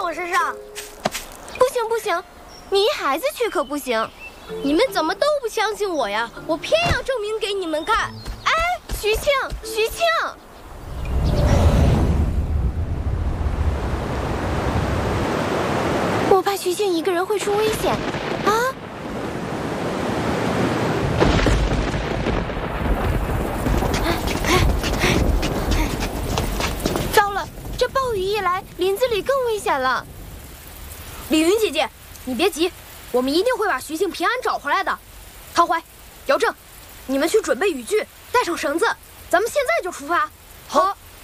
我身上。 不行不行，你一孩子去可不行。 你们怎么都不相信我呀？我偏要证明给你们看。 哎，徐庆，徐庆！我怕徐庆一个人会出危险啊！糟了，这暴雨一来，林子里更危险了。 李云姐姐，你别急，我们一定会把徐庆平安找回来的。唐怀、姚正，你们去准备雨具，带上绳子，咱们现在就出发。 好。